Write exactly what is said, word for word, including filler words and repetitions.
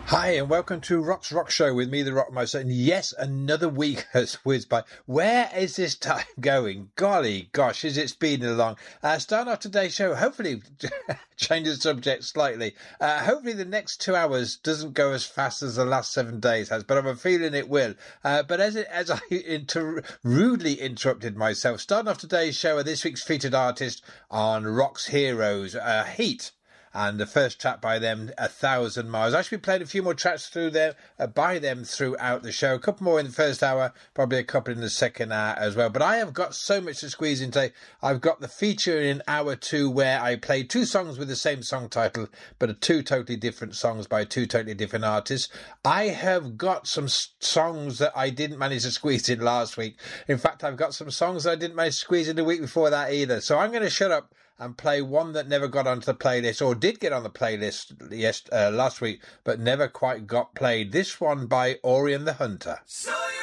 Hi, and welcome to Rock's Rock Show with me, the Rockmeister. And yes, another week has whizzed by. Where is this time going? Golly gosh, is it speeding along? Uh, starting off today's show, hopefully, change the subject slightly. Uh, hopefully the next two hours doesn't go as fast as the last seven days has, but I'm a feeling it will. Uh, but as it, as I inter- rudely interrupted myself, starting off today's show are this week's featured artist on Rock's Heroes, uh, Heat. And the first track by them, A Thousand Miles. I actually played a few more tracks through them, uh, by them throughout the show. A couple more in the first hour, probably a couple in the second hour as well. But I have got so much to squeeze into. I've got the feature in hour two where I played two songs with the same song title, but are two totally different songs by two totally different artists. I have got some songs that I didn't manage to squeeze in last week. In fact, I've got some songs that I didn't manage to squeeze in the week before that either. So I'm going to shut up and play one that never got onto the playlist, or did get on the playlist yes uh, last week, but never quite got played. This one by Ori and the Hunter. So